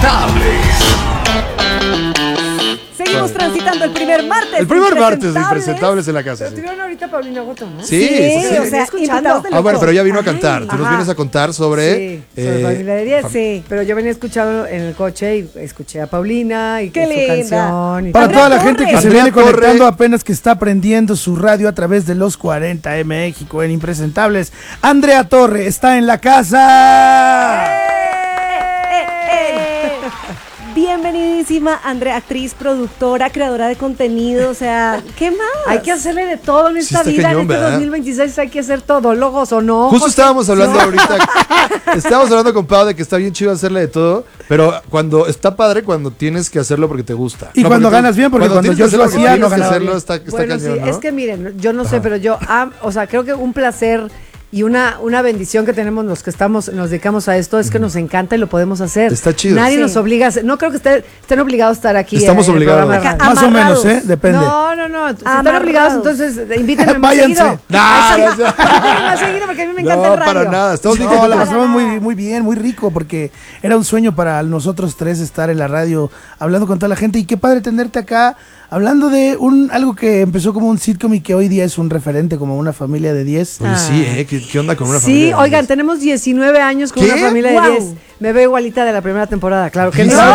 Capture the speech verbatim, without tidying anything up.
Seguimos transitando el primer martes. El primer martes de Impresentables en la casa. Pero Sí, tuvieron ahorita Paulina Goto, ¿no? sí, Sí, sí, sí. o sea, invitados de Ah, bueno, lujo. pero ella vino a cantar. Ay, Tú nos ajá. vienes a contar sobre... Sí, sobre Familia de diez. Sí. Pero yo venía escuchando en el coche y escuché a Paulina y Qué que su linda. canción. Y Para Andrea toda la Torre. gente que se Andrea viene Torre. conectando apenas que está aprendiendo su radio a través de los cuarenta M México en Impresentables, Andrea Torre está en la casa. Bienvenidísima Andrea, actriz, productora, creadora de contenido, o sea, ¿qué más? Hay que hacerle de todo en Sí esta está vida, cañón, en este ¿verdad? dos mil veintiséis hay que hacer todólogos o no. Justo José? estábamos hablando No. ahorita, estábamos hablando con Pau de que está bien chido hacerle de todo, pero cuando está padre cuando tienes que hacerlo porque te gusta. Y cuando porque ganas bien, porque cuando tienes yo que lo hacerlo porque hacía, no tienes que ganaba hacerlo, bien. está, está Bueno, cañón, sí, ¿no? es que miren, yo no sé, Ajá. pero yo, am- o sea, creo que un placer y una, una bendición que tenemos los que estamos, nos dedicamos a esto es que nos encanta y lo podemos hacer. Está chido. Nadie Sí. nos obliga a hacer, no creo que esté- estén obligados a estar aquí. Estamos en el obligados. programa de radio. Más o Amarrados. menos, ¿eh? Depende. No, no, no. Si están Amarrados. obligados, entonces eh, invítenme más Váyanse. seguido. No, Ay, no, sí. no. Invítenme más seguido porque a mí me encanta No, el radio. para nada. Estamos bien No, la contentos. pasamos muy, muy bien, muy rico, porque era un sueño para nosotros tres estar en la radio hablando con toda la gente. Y qué padre tenerte acá hablando de un algo que empezó como un sitcom y que hoy día es un referente, como una familia de diez. Oye, sí, ¿eh? ¿Qué, qué onda con una Sí, familia? de oigan, diez? tenemos diecinueve años con ¿Qué? una familia Guau. de diez. Me veo igualita de la primera temporada, claro que no. ¿diecinueve